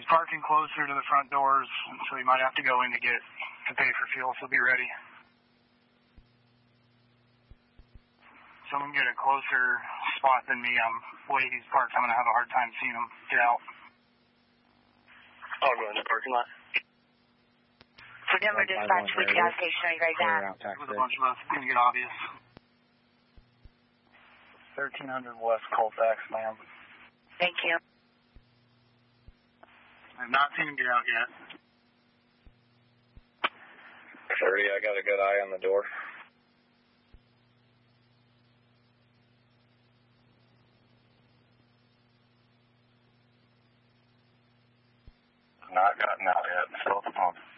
He's parking closer to the front doors, so he might have to go in to pay for fuel, so be ready. Someone get a closer spot than me. I'm way he's parked. I'm going to have a hard time seeing him get out. I'll go in the parking lot. For Denver dispatch, we can gas station. Are you guys at? With a bunch of us, it's going to get obvious. 1300 West Colfax, ma'am. Thank you. I've not seen him get out yet. 30, I got a good eye on the door. Not gotten out yet. Still at the pump.